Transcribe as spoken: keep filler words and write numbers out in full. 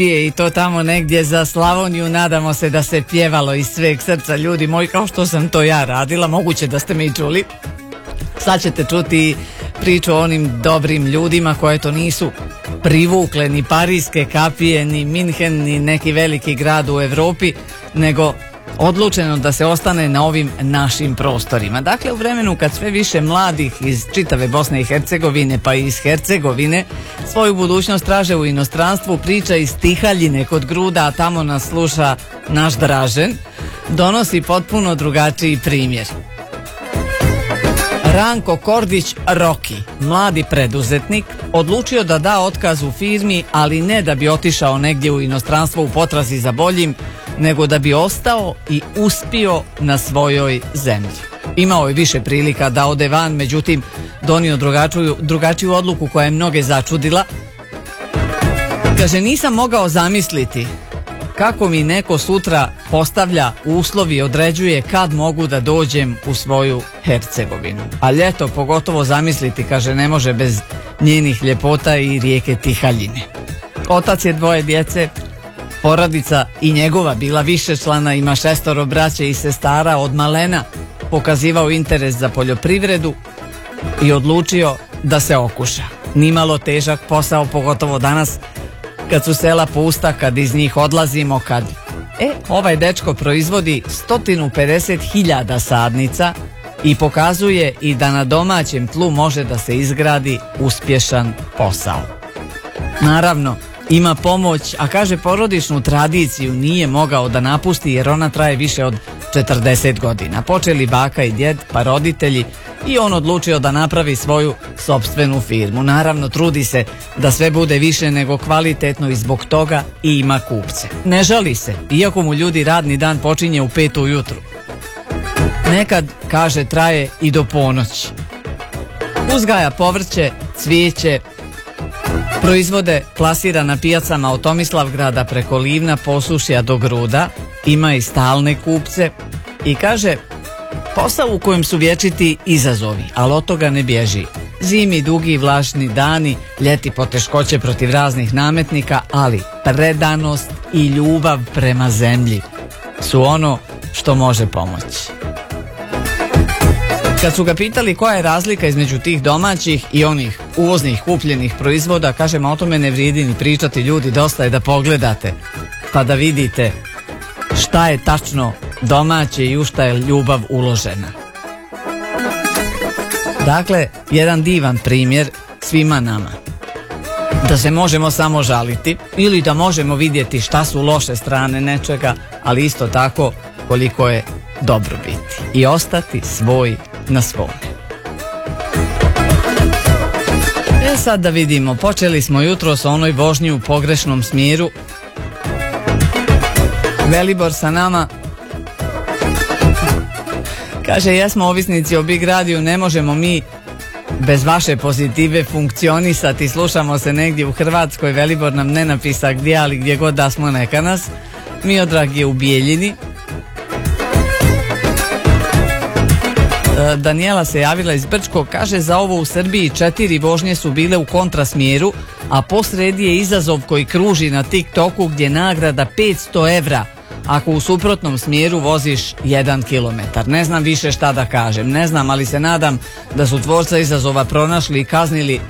I to tamo negdje za Slavoniju, nadamo se da se pjevalo iz sveg srca, ljudi moji, kao što sam to ja radila, moguće da ste me i čuli. Sad ćete čuti priču o onim dobrim ljudima koje to nisu privukle ni parijske kapije, ni Minhen, ni neki veliki grad u Europi, nego odlučeno da se ostane na ovim našim prostorima. Dakle, u vremenu kad sve više mladih iz čitave Bosne i Hercegovine, pa i iz Hercegovine, svoju budućnost traže u inostranstvu, priča iz Tihaljine kod Gruda, a tamo nas sluša naš Dražen, donosi potpuno drugačiji primjer. Ranko Kordić Roki, mladi preduzetnik, odlučio da da otkaz u firmi, ali ne da bi otišao negdje u inostranstvo u potrazi za boljim, nego da bi ostao i uspio na svojoj zemlji. Imao je više prilika da ode van, međutim donio drugačiju, drugačiju odluku koja je mnoge začudila. Kaže, nisam mogao zamisliti kako mi neko sutra postavlja uslov i određuje kad mogu da dođem u svoju Hercegovinu. A ljeto pogotovo zamisliti, kaže, ne može bez njenih ljepota i rijeke Tihaljine. Otac je dvoje djece, porodica i njegova bila višečlana, ima šestoro braće i sestara, od malena pokazivao interes za poljoprivredu i odlučio da se okuša. Nimalo težak posao, pogotovo danas kad su sela pusta, kad iz njih odlazimo, kad... E, ovaj dečko proizvodi sto pedeset hiljada sadnica i pokazuje i da na domaćem tlu može da se izgradi uspješan posao. Naravno, ima pomoć, a kaže porodičnu tradiciju nije mogao da napusti jer ona traje više od četrdeset godina. Počeli baka i djed, pa roditelji, i on odlučio da napravi svoju sopstvenu firmu. Naravno, trudi se da sve bude više nego kvalitetno i zbog toga i ima kupce. Ne žali se, iako mu ljudi radni dan počinje u pet ujutru. Nekad, kaže, traje i do ponoći. Uzgaja povrće, cvijeće, proizvode plasira na pijacama od Tomislavgrada preko Livna, Posušja do Gruda, ima i stalne kupce i kaže, posao u kojem su vječiti izazovi, ali od toga ne bježi. Zimi dugi vlažni dani, ljeti poteškoće protiv raznih nametnika, ali predanost i ljubav prema zemlji su ono što može pomoći. Kad su ga pitali koja je razlika između tih domaćih i onih uvoznih kupljenih proizvoda, kažem, o tome ne vrijedi ni pričati, ljudi, dosta je da pogledate pa da vidite šta je tačno domaće i u šta je ljubav uložena. Dakle, jedan divan primjer svima nama. Da se možemo samo žaliti ili da možemo vidjeti šta su loše strane nečega, ali isto tako koliko je dobro biti i ostati svoj na svome. E sad da vidimo, počeli smo jutro sa onoj vožnji u pogrešnom smjeru. Velibor sa nama kaže, jesmo ovisnici o Big radiju, ne možemo mi bez vaše pozitive funkcionisati, slušamo se negdje u Hrvatskoj, Velibor nam ne napisa gdje, ali gdje god da smo neka nas. Miodrag je u Bijeljini. Daniela se javila iz Brčkog, kaže, za ovo u Srbiji četiri vožnje su bile u kontrasmjeru, a posredi je izazov koji kruži na TikToku gdje je nagrada petsto evra ako u suprotnom smjeru voziš jedan kilometar. Ne znam više šta da kažem, ne znam, ali se nadam da su tvorca izazova pronašli i kaznili